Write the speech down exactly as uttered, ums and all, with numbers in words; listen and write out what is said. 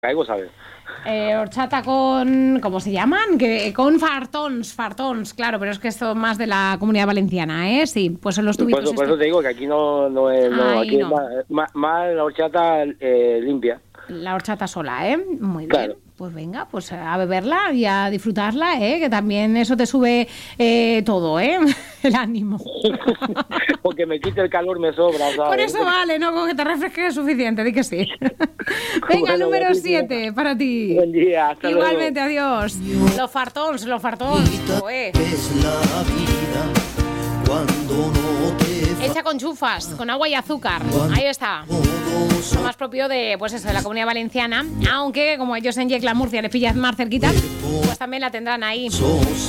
Caigo, ¿sabes? Eh, horchata con... ¿Cómo se llaman? Que, con fartons, fartons, claro, pero es que esto es más de la Comunidad Valenciana, ¿eh? Sí, pues son los Por tubitos eso, por estos. eso te digo que aquí no, no es... No, Ahí aquí es no. más, más, más la horchata eh, limpia. La horchata sola, ¿eh? Muy bien. Claro. Pues venga, pues a beberla y a disfrutarla, ¿eh? Que también eso te sube eh, todo, ¿eh? El ánimo. Porque me quite el calor me sobra, ¿sabes? Por eso vale, ¿no? Con que te refresques es suficiente, di que sí. Venga, Bueno, número buenísimo. siete para ti. Buen día, hasta Igualmente, luego. adiós. Los fartons, los fartons. Joder. Es la vida cuando no te Hecha con chufas, con agua y azúcar. Ahí está. todos Lo más propio de, pues eso, de la Comunidad Valenciana. Aunque, como ellos en Yecla, Murcia, les pillas más cerquita, pues también la tendrán ahí. sos